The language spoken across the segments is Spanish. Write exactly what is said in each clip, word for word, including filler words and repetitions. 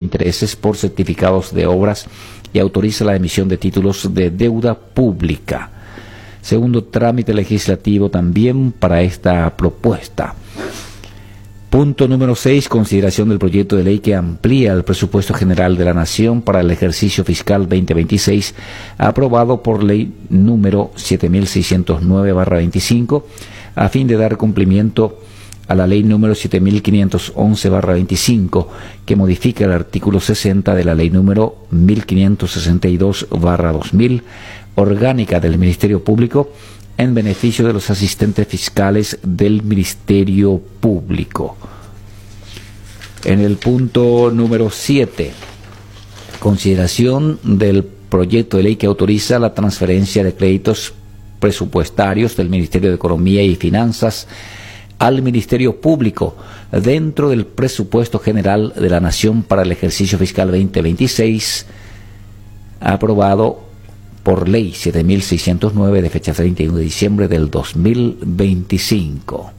intereses por certificados de obras y autoriza la emisión de títulos de deuda pública. Segundo trámite legislativo también para esta propuesta. Punto número seis, consideración del proyecto de ley que amplía el presupuesto general de la Nación para el ejercicio fiscal veinte veintiséis, aprobado por ley número siete mil seiscientos nueve barra veinticinco, a fin de dar cumplimiento a la ley número siete mil quinientos once barra veinticinco, que modifica el artículo sesenta de la ley número mil quinientos sesenta y dos barra dos mil, orgánica del Ministerio Público, en beneficio de los asistentes fiscales del Ministerio Público. En el punto número siete, consideración del proyecto de ley que autoriza la transferencia de créditos presupuestarios del Ministerio de Economía y Finanzas al Ministerio Público dentro del presupuesto general de la Nación para el ejercicio fiscal veinte veintiséis, aprobado por ley siete mil seiscientos nueve de fecha treinta y uno de diciembre del dos mil veinticinco.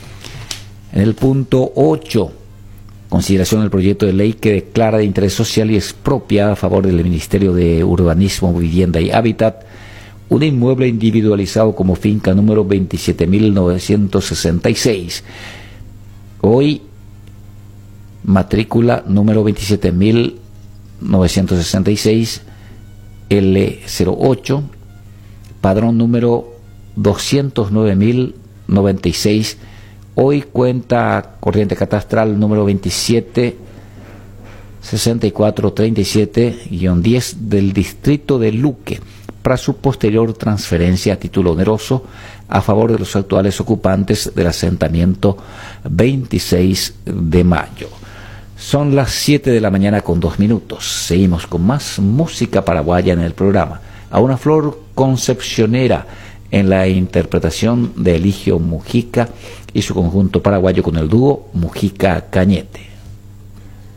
En el punto ocho, consideración del proyecto de ley que declara de interés social y expropia a favor del Ministerio de Urbanismo, Vivienda y Hábitat un inmueble individualizado como finca número veintisiete mil novecientos sesenta y seis, hoy matrícula número veintisiete mil novecientos sesenta y seis L cero ocho, padrón número doscientos nueve mil noventa y seis, hoy cuenta corriente catastral número veintisiete sesenta y cuatro treinta y siete guión diez del distrito de Luque, para su posterior transferencia a título oneroso a favor de los actuales ocupantes del asentamiento veintiséis de mayo. Son las siete de la mañana con dos minutos. Seguimos con más música paraguaya en el programa. A una flor concepcionera en la interpretación de Eligio Mujica y su conjunto paraguayo con el dúo Mujica Cañete.